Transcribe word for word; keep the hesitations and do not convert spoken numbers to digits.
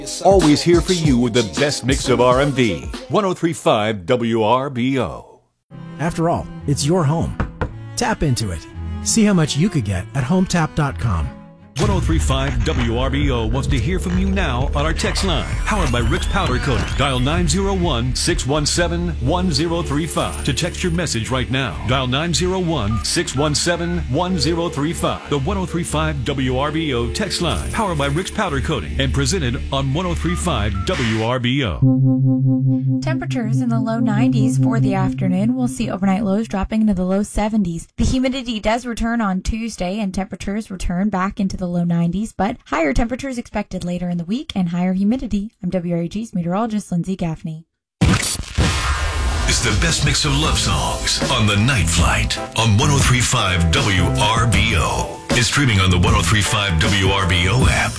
Always here for you with the best mix of R and B. one oh three point five W R B O. After all, it's your home. Tap into it. See how much you could get at home tap dot com. one oh three point five W R B O wants to hear from you now on our text line. Powered by Rick's Powder Coating. Dial nine oh one, six one seven, one oh three five to text your message right now. Dial nine oh one, six one seven, one oh three five. The one oh three point five W R B O text line. Powered by Rick's Powder Coating and presented on one oh three point five W R B O. Temperatures in the low nineties for the afternoon. We'll see overnight lows dropping into the low seventies. The humidity does return on Tuesday and temperatures return back into the low nineties, but higher temperatures expected later in the week and higher humidity. I'm W R A G's meteorologist Lindsay Gaffney. It's the best mix of love songs on The Night Flight on one oh three point five W R B O. It's streaming on the one oh three point five W R B O app.